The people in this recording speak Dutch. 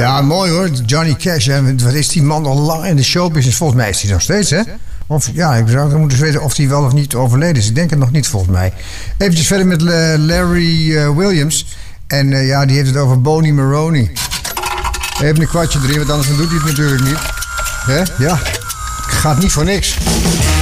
Ja, mooi hoor. Johnny Cash. Hè. Wat is die man al lang in de showbusiness? Volgens mij is hij nog steeds, hè? Of, ja, ik zou moeten weten of hij wel of niet overleden is. Ik denk het nog niet, volgens mij. Even verder met Larry Williams. En ja, die heeft het over Boney Maroney. Even een kwartje erin, want anders dan doet hij het natuurlijk niet. Hè? Ja, gaat niet voor niks.